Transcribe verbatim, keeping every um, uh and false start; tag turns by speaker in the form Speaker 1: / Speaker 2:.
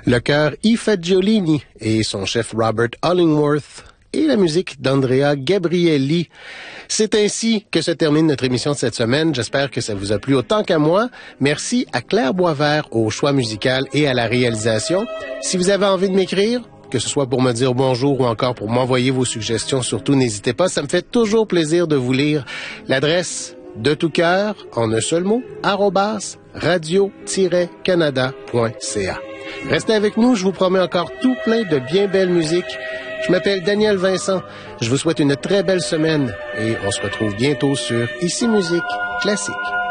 Speaker 1: Le chœur I Fagiolini et son chef Robert Hollingworth et la musique d'Andrea Gabrielli. C'est ainsi que se termine notre émission de cette semaine. J'espère que ça vous a plu autant qu'à moi. Merci à Claire Boisvert au choix musical et à la réalisation. Si vous avez envie de m'écrire, que ce soit pour me dire bonjour ou encore pour m'envoyer vos suggestions, surtout n'hésitez pas. Ça me fait toujours plaisir de vous lire. L'adresse de tout cœur, en un seul mot, arobase radio tiret canada point c a. Restez avec nous, je vous promets encore tout plein de bien belles musiques. Je m'appelle Daniel Vincent. Je vous souhaite une très belle semaine et on se retrouve bientôt sur Ici Musique Classique.